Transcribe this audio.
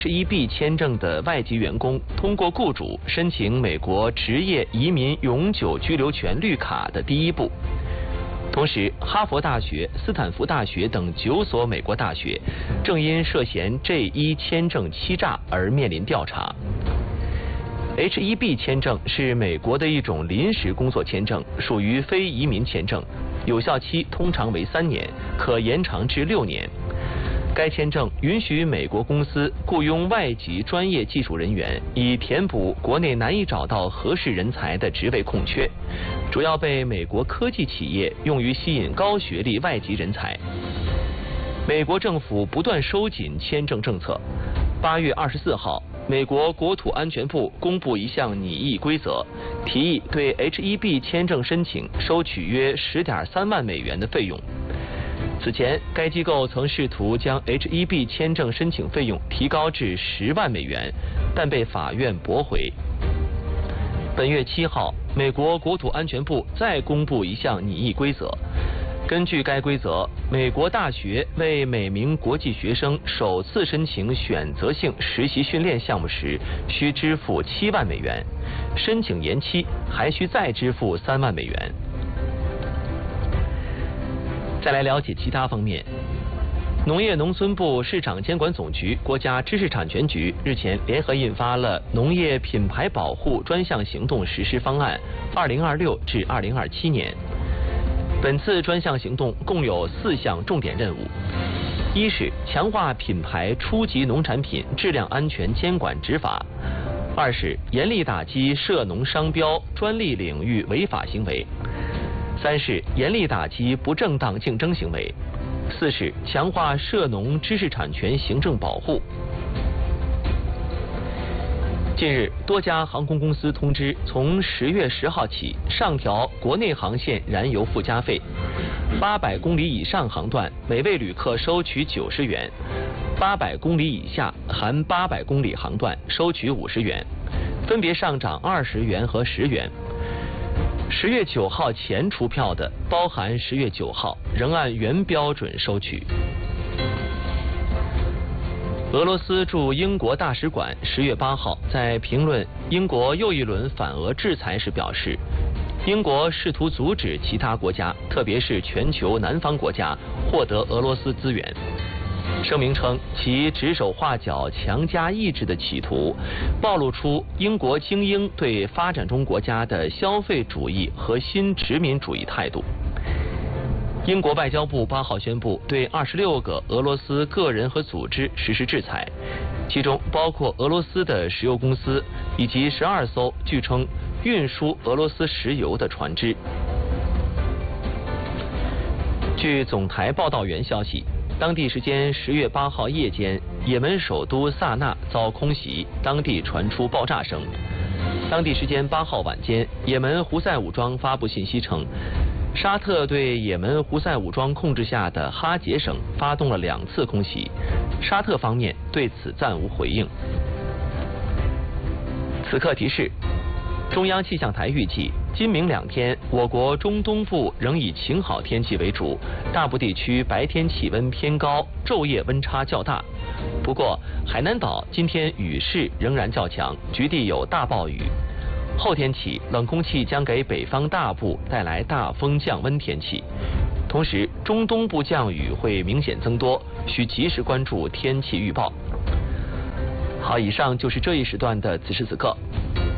H1B 签证的外籍员工通过雇主申请美国职业移民永久居留权绿卡的第一步。同时，哈佛大学、斯坦福大学等9所美国大学正因涉嫌 J1 签证欺诈而面临调查。H1B 签证是美国的一种临时工作签证，属于非移民签证，有效期通常为3年，可延长至6年。该签证允许美国公司雇佣外籍专业技术人员，以填补国内难以找到合适人才的职位空缺，主要被美国科技企业用于吸引高学历外籍人才。美国政府不断收紧签证政策。8月24号，美国国土安全部公布一项拟议规则，提议对 H1B 签证申请收取约10.3万美元的费用。此前，该机构曾试图将 H1B 签证申请费用提高至10万美元，但被法院驳回。本月7号，美国国土安全部再公布一项拟议规则。根据该规则，美国大学为每名国际学生首次申请选择性实习训练项目时，需支付7万美元，申请延期还需再支付3万美元。再来了解其他方面，农业农村部市场监管总局、国家知识产权局日前联合印发了农业品牌保护专项行动实施方案2026至2027年。本次专项行动共有4项重点任务：一是强化品牌初级农产品质量安全监管执法；二是严厉打击涉农商标、专利领域违法行为；三是严厉打击不正当竞争行为；四是强化涉农知识产权行政保护。近日，多家航空公司通知，从10月10号起上调国内航线燃油附加费，800公里以上航段每位旅客收取90元，800公里以下含800公里航段收取50元，分别上涨20元和10元。10月9号前出票的，包含10月9号，仍按原标准收取。俄罗斯驻英国大使馆10月8号在评论英国又一轮反俄制裁时表示，英国试图阻止其他国家，特别是全球南方国家获得俄罗斯资源。声明称，其指手画脚、强加意志的企图，暴露出英国精英对发展中国家的消费主义和新殖民主义态度。英国外交部8号宣布对26个俄罗斯个人和组织实施制裁，其中包括俄罗斯的石油公司以及12艘据称运输俄罗斯石油的船只。据总台报道员消息，当地时间10月8号夜间，也门首都萨那遭空袭，当地传出爆炸声。当地时间8号晚间，也门胡塞武装发布信息称，沙特对也门胡塞武装控制下的哈杰省发动了2次空袭，沙特方面对此暂无回应。此刻提示：中央气象台预计，今明2天，我国中东部仍以晴好天气为主，大部地区白天气温偏高，昼夜温差较大。不过，海南岛今天雨势仍然较强，局地有大暴雨。后天起，冷空气将给北方大部带来大风降温天气，同时中东部降雨会明显增多，需及时关注天气预报。好，以上就是这一时段的此时此刻。